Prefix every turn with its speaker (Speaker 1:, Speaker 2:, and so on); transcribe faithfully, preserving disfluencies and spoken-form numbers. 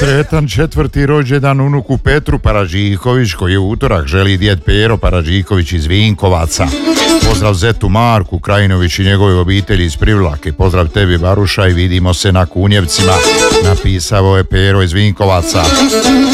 Speaker 1: Sretan četvrti rođendan unuku Petru Paražiković, koji u utorak želi djed Pero Paražiković iz Vinkovaca. Pozdrav zetu Marku Krajinović i njegove obitelji iz Privlake. Pozdrav tebi Baruša i vidimo se na Kunjevcima, napisao je Pero iz Vinkovaca.